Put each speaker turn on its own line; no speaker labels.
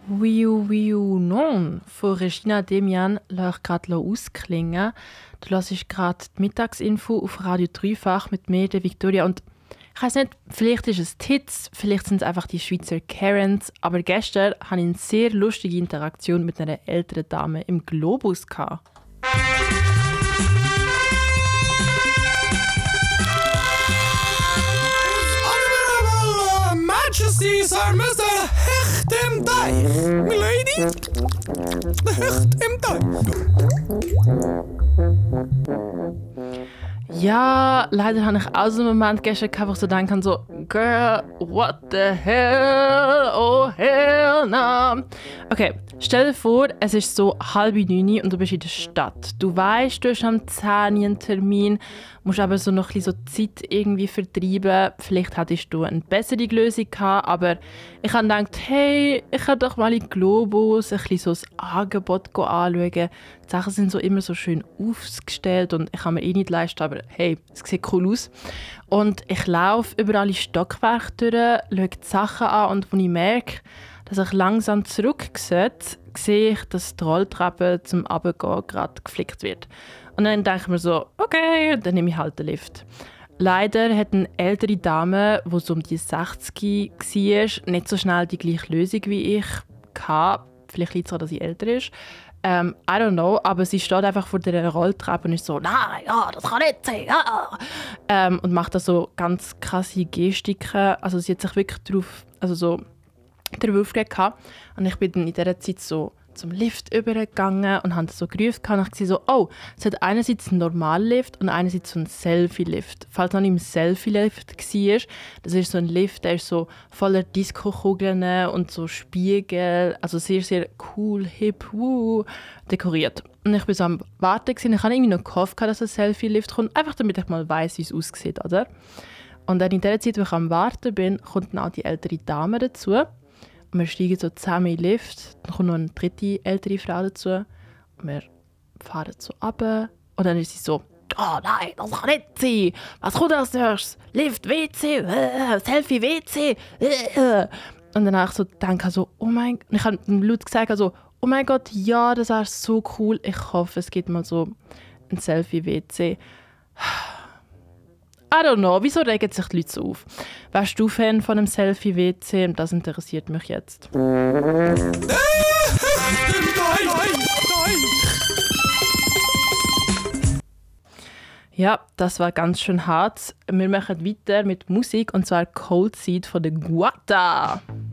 Oui ou non von Regina Demian lasse ich gerade ausklingen. Du hörst gerade die Mittagsinfo auf Radio Dreifach mit mir, der Victoria. Und ich weiss nicht, vielleicht ist es Tits, vielleicht sind es einfach die Schweizer Karens. Aber gestern hatte ich eine sehr lustige Interaktion mit einer älteren Dame im Globus.
Majesty, Sir Mr. Hecht im Teich. Milady, de Hecht im Teich.
Ja, leider hatte ich auch so einen Moment gestern gehabt, wo ich so denken so, Girl, what the hell, oh hell no. Okay, stell dir vor, es ist so 8:30 und du bist in der Stadt. Du weißt, du hast am 10 Uhr einen Termin, musst aber so noch ein bisschen so Zeit irgendwie vertreiben. Vielleicht hättest du eine bessere Lösung gehabt, aber ich habe gedacht, hey, ich kann doch mal in Globus ein bisschen so das Angebot anschauen. Die Sachen sind so immer so schön aufgestellt und ich kann mir nicht leisten, aber hey, es sieht cool aus. Und ich laufe über alle Stockwerke durch, schaue die Sachen an und als ich merke, dass ich langsam zurücksehe, sehe ich, dass die Rolltreppe zum Runtergehen gerade geflickt wird. Und dann denke ich mir so, okay, dann nehme ich halt den Lift. Leider hat eine ältere Dame, die so um die 60 war, nicht so schnell die gleiche Lösung wie ich hatte. Vielleicht liegt es daran, dass sie älter ist. I don't know, aber sie steht einfach vor der Rolltreppe und ist so, nein, ja, das kann nicht sein. Ja. Und macht da so ganz krasse Gestiken. Also sie hat sich wirklich darüber aufgeregt. Und ich bin dann in dieser Zeit so zum Lift übergegangen und habe so gerufen. Und ich so, oh, es hat einerseits einen normalen Lift und einerseits so einen Selfie-Lift. Falls noch nicht im Selfie-Lift war, das ist so ein Lift, der ist so voller Disco-Kugeln und so Spiegel, also sehr, sehr cool, hip, dekoriert. Und ich war so am Warten gewesen. Ich habe irgendwie noch gehofft, dass ein Selfie-Lift kommt, einfach damit ich mal weiss, wie es aussieht, oder? Und dann in der Zeit, wo ich am Warten bin, kommt dann auch die ältere Dame dazu. Und wir steigen so zusammen in den Lift. Dann kommt noch eine dritte ältere Frau dazu. Und wir fahren so runter. Und dann ist sie so, oh nein, das kann nicht sein. Was kommt als erstes? Lift, WC, Selfie, WC. Und dann habe ich so gedacht, so, oh mein Gott. Und ich habe laut gesagt, also, oh mein Gott, ja, das wäre so cool. Ich hoffe, es gibt mal so ein Selfie-WC. I don't know, wieso regen sich die Leute so auf? Wärst du Fan von einem Selfie-WC? Das interessiert mich jetzt. Ja, das war ganz schön hart. Wir machen weiter mit Musik, und zwar Cold Seed von der Guata.